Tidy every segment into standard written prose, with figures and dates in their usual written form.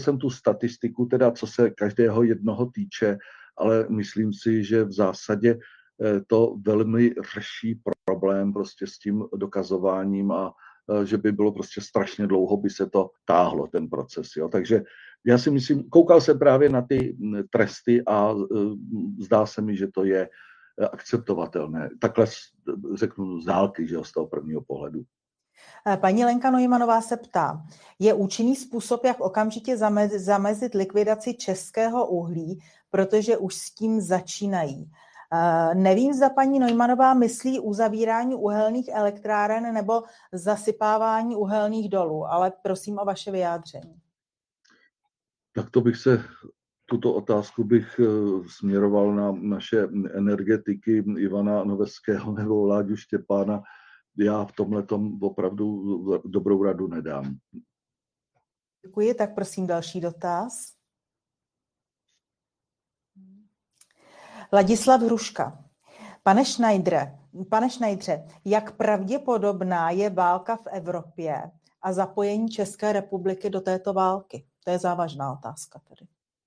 jsem tu statistiku, teda co se každého jednoho týče, ale myslím si, že v zásadě to velmi řeší problém prostě s tím dokazováním a že by bylo prostě strašně dlouho by se to táhlo, ten proces. Jo. Takže já si myslím, koukal jsem právě na ty tresty a zdá se mi, že to je akceptovatelné. Takhle řeknu z dálky, že jo, z toho prvního pohledu. Paní Lenka Neumannová se ptá, je účinný způsob, jak okamžitě zamezit likvidaci českého uhlí, protože už s tím začínají. Nevím, zda paní Neumannová myslí uzavírání uhelných elektráren nebo zasypávání uhelných dolů, ale prosím o vaše vyjádření. Tak tuto otázku bych směroval na naše energetiky Ivana Noveského nebo Láďu Štěpána. Já v tomhletom opravdu dobrou radu nedám. Děkuji, tak prosím další dotaz. Ladislav Hruška. Pane Schneidere, jak pravděpodobná je válka v Evropě a zapojení České republiky do této války? To je závažná otázka tady.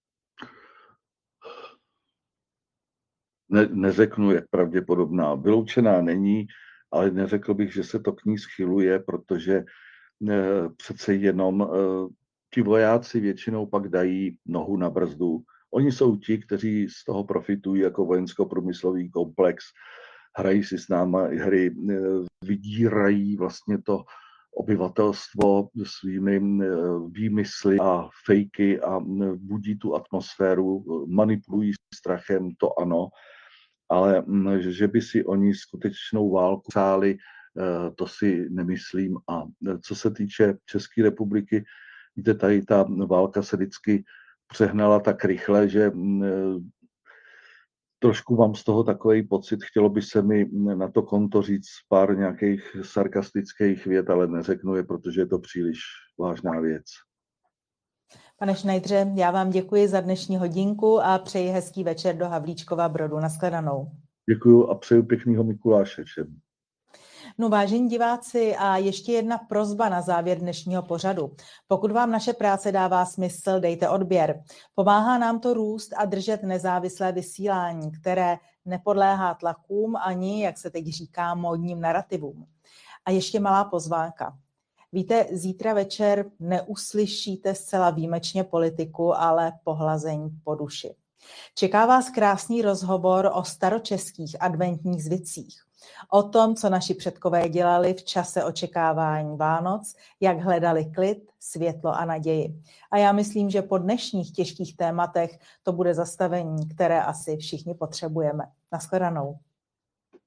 Neřeknu, jak pravděpodobná. Vyloučená není, ale neřekl bych, že se to k ní schyluje, protože přece jenom ti vojáci většinou pak dají nohu na brzdu. Oni jsou ti, kteří z toho profitují jako vojensko-průmyslový komplex, hrají si s náma hry, vydírají vlastně to obyvatelstvo svými výmysly a fejky a budí tu atmosféru, manipulují strachem, to ano, ale že by si oni skutečnou válku přáli, to si nemyslím. A co se týče České republiky, víte, tady ta válka se vždycky přehnala tak rychle, že trošku mám z toho takový pocit, chtělo by se mi na to konto říct pár nějakých sarkastických vět, ale neřeknu je, protože je to příliš vážná věc. Pane Schneidere, já vám děkuji za dnešní hodinku a přeji hezký večer do Havlíčkova Brodu. Nashledanou. Děkuju a přeju pěknýho Mikuláše všem. No, vážení diváci, a ještě jedna prosba na závěr dnešního pořadu. Pokud vám naše práce dává smysl, dejte odběr. Pomáhá nám to růst a držet nezávislé vysílání, které nepodléhá tlakům ani, jak se teď říká, módním narrativům. A ještě malá pozvánka. Víte, zítra večer neuslyšíte zcela výjimečně politiku, ale pohlazení po duši. Čeká vás krásný rozhovor o staročeských adventních zvicích. O tom, co naši předkové dělali v čase očekávání Vánoc, jak hledali klid, světlo a naději. A já myslím, že po dnešních těžkých tématech to bude zastavení, které asi všichni potřebujeme. Nashledanou.